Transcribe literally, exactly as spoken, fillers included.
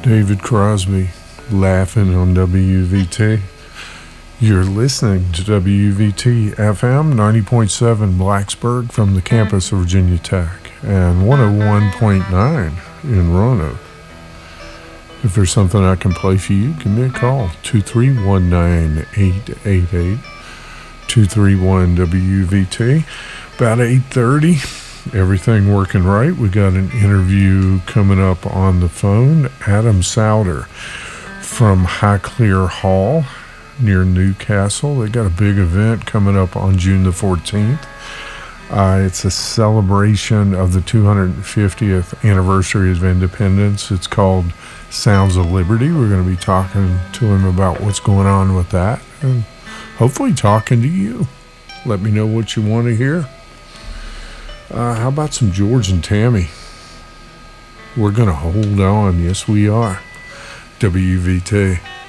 David Crosby laughing on W V T. You're listening to W V T F M ninety point seven Blacksburg from the campus of Virginia Tech and one oh one point nine in Roanoke. If there's something I can play for you, give me a call. two three one nine, eight eight eight, two three one W V T. About eight thirty. Everything working right. We got an interview coming up on the phone. Adam Souter from Highclere Hall near Newcastle. They got a big event coming up on June the fourteenth. Uh, it's a celebration of the two hundred fiftieth anniversary of independence. It's called Sounds of Liberty. We're going to be talking to him about what's going on with that and hopefully talking to you. Let me know what you want to hear. Uh, how about some George and Tammy? We're going to hold on. Yes, we are. W V T.